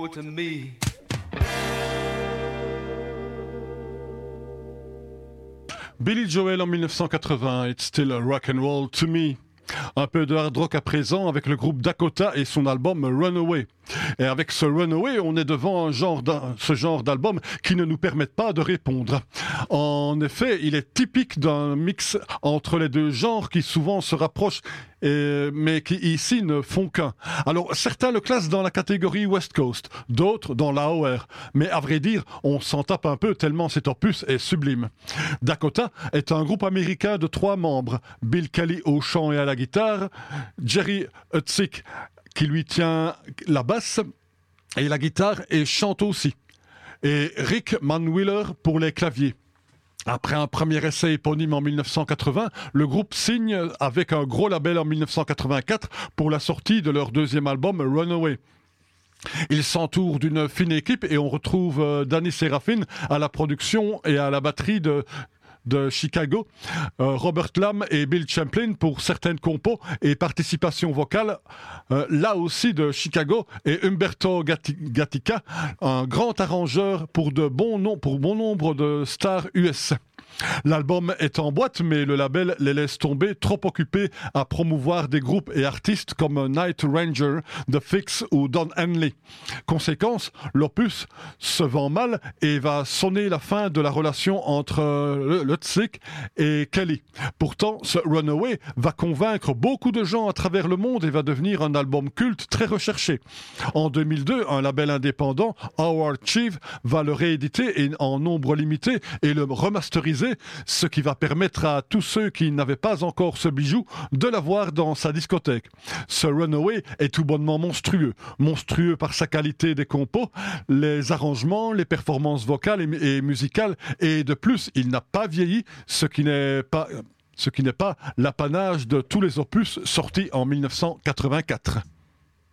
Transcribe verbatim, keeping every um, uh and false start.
to me. Billy Joel en mille neuf cent quatre-vingts, It's Still Rock and Roll to Me. Un peu de hard rock à présent avec le groupe Dakota et son album Runaway. Et avec ce Runaway, on est devant un genre d'un, ce genre d'album qui ne nous permettent pas de répondre. En effet, il est typique d'un mix entre les deux genres qui souvent se rapprochent, et, mais qui ici ne font qu'un. Alors certains le classent dans la catégorie West Coast, d'autres dans l'A O R. Mais à vrai dire, on s'en tape un peu tellement cet opus est sublime. Dakota est un groupe américain de trois membres, Bill Kelly au chant et à la guitare, Jerry Hutzik qui lui tient la basse et la guitare et chante aussi, et Rick Manwiller pour les claviers. Après un premier essai éponyme en mille neuf cent quatre-vingts, le groupe signe avec un gros label en mille neuf cent quatre-vingt-quatre pour la sortie de leur deuxième album Runaway. Ils s'entourent d'une fine équipe et on retrouve euh, Danny Seraphine à la production et à la batterie de de Chicago, euh, Robert Lamb et Bill Champlin pour certaines compos et participations vocales, euh, là aussi de Chicago, et Umberto Gatti- Gatica, un grand arrangeur pour, de bon nom, pour bon nombre de stars U S. L'album est en boîte, mais le label les laisse tomber, trop occupés à promouvoir des groupes et artistes comme Night Ranger, The Fix ou Don Henley. Conséquence, l'opus se vend mal et va sonner la fin de la relation entre Hutzik et Kelly. Pourtant, ce Runaway va convaincre beaucoup de gens à travers le monde et va devenir un album culte très recherché. En deux mille deux, un label indépendant, Howard Chief, va le rééditer en nombre limité et le remasteriser, ce qui va permettre à tous ceux qui n'avaient pas encore ce bijou de l'avoir dans sa discothèque. Ce Runaway est tout bonnement monstrueux. Monstrueux par sa qualité des compos, les arrangements, les performances vocales et, et musicales, et de plus, il n'a pas vieilli, ce qui n'est pas, ce qui n'est pas l'apanage de tous les opus sortis en mille neuf cent quatre-vingt-quatre.